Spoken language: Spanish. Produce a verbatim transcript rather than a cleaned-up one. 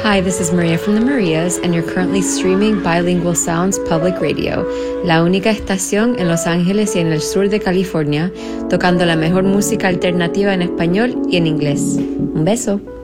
Hi, this is Maria from the Marias, and you're currently streaming Bilingual Sounds Public Radio, la única estación en Los Ángeles y en el sur de California, tocando la mejor música alternativa en español y en inglés. Un beso.